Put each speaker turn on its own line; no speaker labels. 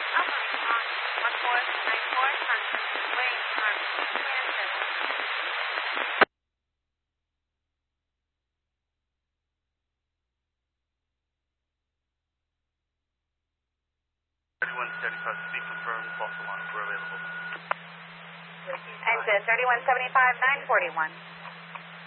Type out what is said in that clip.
1494, Sunset Way, Kansas.
3175 to be confirmed, false alarm, we're available.
Exit 3175, 941.